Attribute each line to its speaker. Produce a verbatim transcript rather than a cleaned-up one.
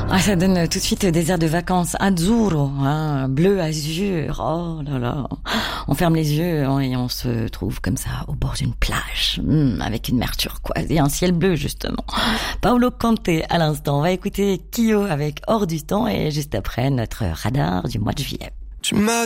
Speaker 1: Ah, ça donne tout de suite des airs de vacances. Azzurro, hein, bleu azur. Oh là là. On ferme les yeux et on se trouve comme ça au bord d'une plage, mmh, avec une mer turquoise et un ciel bleu justement. Paolo Conte à l'instant. On va écouter Kyo avec Hors du temps et juste après notre radar du mois de juillet.
Speaker 2: Tu m'as